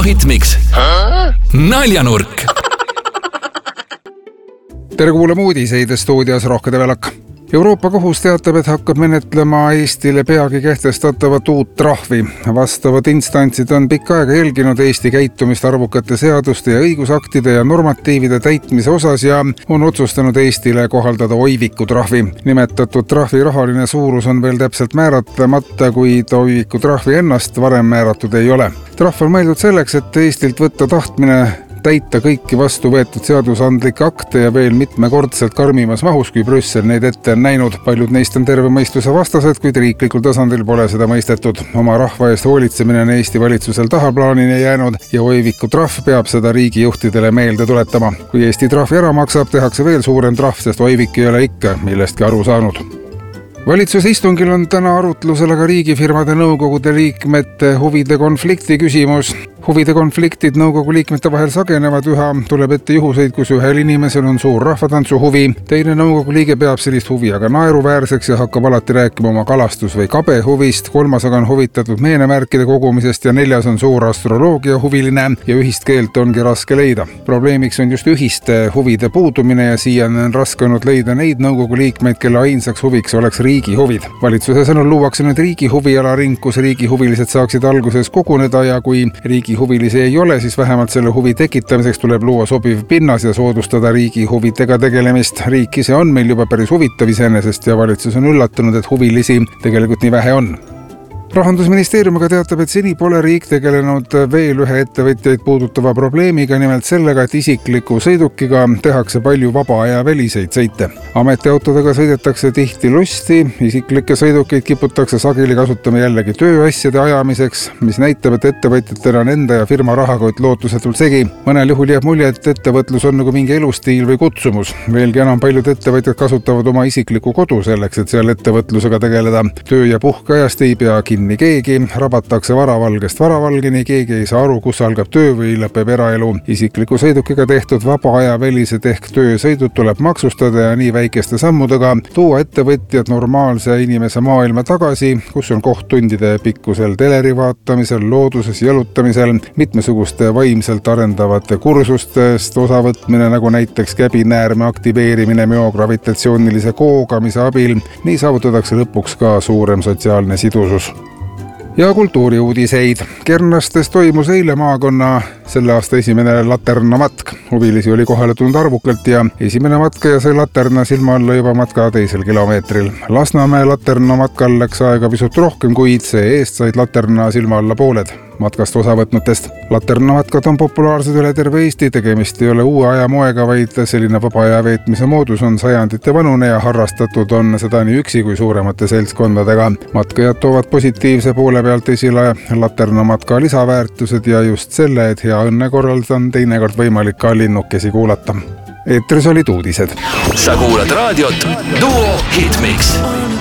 Hitmix. Naljanurk. Tere kuulama uudiseid, stuudios Rohke Develak. Euroopa kohus teatab, et hakkab menetlema Eestile peagi kehtestatavat uut trahvi. Vastavad instantsid on pikka aega jälginud Eesti käitumist arvukate seaduste ja õigusaktide ja normatiivide täitmise osas ja on otsustanud Eestile kohaldada oiviku trahvi. Nimetatud trahvi rahaline suurus on veel täpselt määratlemata, kuid oiviku trahvi ennast varem määratud ei ole. Trahv on mõeldud selleks, et Eestilt võtta tahtmine täita kõiki vastu võetud seadusandlikke akte ja veel mitmekordselt karmimas mahus, kui Brüssel neid ette on näinud. Paljud neist on terve mõistuse vastased, kuid riiklikul tasandil pole seda mõistetud. Oma rahva eest hoolitsemine on Eesti valitsusel tahaplaanini jäänud ja oiviku trahv peab seda riigijuhtidele meelde tuletama. Kui Eesti trahvi ära maksab, tehakse veel suurem trahv, sest oivik ei ole ikka millestki aru saanud. Valitsuse istungil on täna arutlusel aga riigifirmade nõukogude liikmete huvide konflikti küsimus. Huvide konfliktid nõukogu liikmete vahel sagenevad, üha tuleb ette juhuseid, kus ühel inimesel on suur rahvatantsu huvi. Teine nõukogu liige peab sellist huvi aga naeruväärseks ja hakkab alati rääkima oma kalastus- või kabe huvist. Kolmas aga on huvitatud meenemärkide kogumisest ja neljas on suur astroloogia huviline ja ühist keelt ongi raske leida. Probleemiks on just ühiste huvide puudumine ja siiani on raske olnud leida neid nõukogu liikmeid, kelle ainsaks huviks oleks riigi huvid. Valitsuse sõnul luuakse nüüd riigi huvialaring, kus riigi huvilised saaksid alguses koguneda ja kui riigi huvilisi ei ole, siis vähemalt selle huvi tekitamiseks tuleb luua sobiv pinnas ja soodustada riigi huvidega tegelemist. Riik ise on meil juba päris huvitav iseenesest ja valitsus on üllatunud, et huvilisi tegelikult nii vähe on. Rahandusministeerium aga teatab, et seni pole riik tegelenud veel ühe ettevõtjaid puudutava probleemiga, nimelt sellega, et isikliku sõidukiga tehakse palju vaba aja väliseid sõite. Ametiautodega sõidetakse tihti lusti, isiklikke sõidukeid kiputakse sageli kasutama jällegi tööasjade ajamiseks, mis näitab, et ettevõtjatel on enda ja firma rahakott lootusetult segi. Mõnel juhul jääb mulje, et ettevõtlus on nagu mingi elustiil või kutsumus. Veelgi enam paljud ettevõtjad kasutavad oma isikliku kodu selleks, et seal ettevõtlusega tegeleda. Töö- ja puhkeajast ei pea kinni keegi, rabatakse varavalgest varavalgeni, keegi ei saa aru, kus algab töö või lõpeb eraelu. Isikliku sõidukiga tehtud vaba aja välised ehk töösõidud tuleb maksustada ja nii väikeste sammudega tuua ettevõtjad normaalse inimese maailma tagasi, kus on koht tundide pikkusel teleri vaatamisel, looduses jalutamisel, mitmesuguste vaimselt arendavate kursustest osavõtmine, nagu näiteks käbinäärme aktiveerimine müogravitatsioonilise koogamise abil. Nii saavutatakse lõpuks ka suurem sotsiaalne sidusus. Ja kultuuriuudiseid. Kernastes toimus eile maakonna selle aasta esimene laternamatk. Huvilisi oli kohale tulnud arvukalt ja esimene matka ja sai laterna silma alla juba matka teisel kilomeetril. Lasnamäe laternamatkal läks aega pisut rohkem, kuid see-eest said laterna silma alla pooled matkast osavõtnutest. Laternamatkad on populaarsed üle terve Eesti, tegemist ei ole uue aja moega, vaid selline vaba aja veetmise moodus on sajandite vanune ja harrastatud on seda nii üksi kui suuremate seltskondadega. Matkajad toovad positiivse poole pealt esile laternamatka lisaväärtused ja just selle, et hea õnne korral on teinekord võimalik ka linnukesi kuulata. Eetris olid uudised. Sa kuulad raadiot Duo Hitmix.